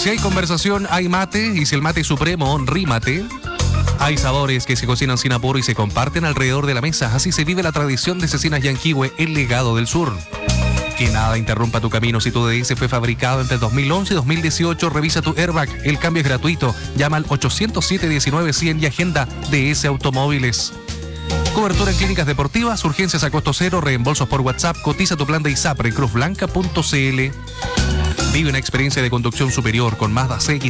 Si hay conversación, hay mate, y si el mate es supremo, rímate. Hay sabores que se cocinan sin apuro y se comparten alrededor de la mesa. Así se vive la tradición de Cecinas Yanquihue, el legado del sur. Que nada interrumpa tu camino. Si tu DS fue fabricado entre 2011 y 2018, revisa tu airbag. El cambio es gratuito. Llama al 807-19-100 y agenda DS Automóviles. Cobertura en clínicas deportivas, urgencias a costo cero, reembolsos por WhatsApp. Cotiza tu plan de ISAPRE en cruzblanca.cl. Vive una experiencia de conducción superior con Mazda CX